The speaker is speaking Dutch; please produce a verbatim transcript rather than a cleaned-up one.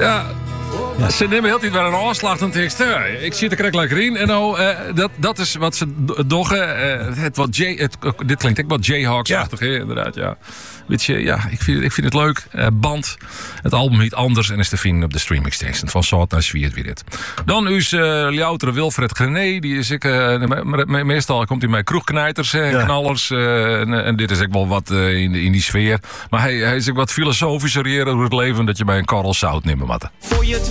Ja. Ja. Ze nemen heel tijd weer een aanslag en tekst. Ik zit er correct lekker in. En nou, uh, dat, dat is wat ze doggen. Uh, het wat J, het, dit klinkt ook wat Jayhawks-achtig, ja. Inderdaad, ja. Weet je, ja, ik vind, ik vind het leuk. Uh, band. Het album niet anders en is te vinden op de streaming station. Van Zout naar Zwiert weer dit. Dan is uh, loutere Wilfred Grené. Die is ik, uh, me, me, meestal komt hij met kroegknijters en ja. knallers. Uh, en, en dit is ook wel wat uh, in, in die sfeer. Maar hij, hij is ook wat filosofischer hier over het leven. Dat je bij een korrel zout neemt, matten.